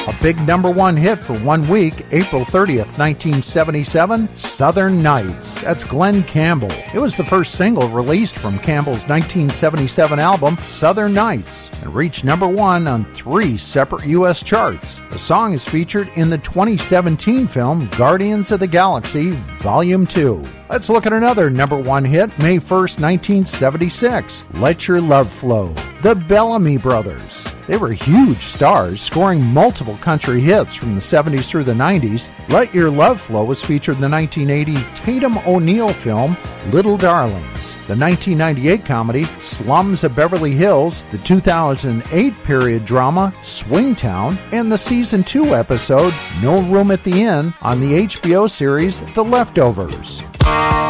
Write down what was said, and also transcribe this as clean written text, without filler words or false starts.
A big #1 hit for 1 week, April 30th, 1977, Southern Nights. That's Glenn Campbell. It was the first single released from Campbell's 1977 album, Southern Nights, and reached #1 on 3 separate U.S. charts. The song is featured in the 2017 film Guardians of the Galaxy, Volume 2. Let's look at another #1 hit, May 1st, 1976, Let Your Love Flow. The Bellamy Brothers. They were huge stars, scoring multiple country hits from the 70s through the 90s. Let Your Love Flow was featured in the 1980 Tatum O'Neal film, Little Darlings, the 1998 comedy, Slums of Beverly Hills, the 2008 period drama, Swingtown, and the Season 2 episode, No Room at the Inn, on the HBO series, The Leftovers.